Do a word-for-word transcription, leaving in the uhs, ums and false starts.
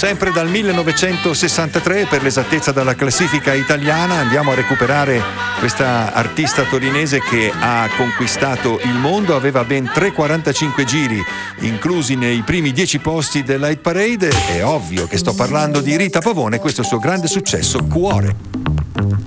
sempre dal millenovecentosessantatré, per l'esattezza dalla classifica italiana. Andiamo a recuperare questa artista torinese che ha conquistato il mondo, aveva ben tre virgola quarantacinque giri inclusi nei primi dieci posti della Hit Parade. È ovvio che sto parlando di Rita Pavone, questo è il suo grande successo, Cuore.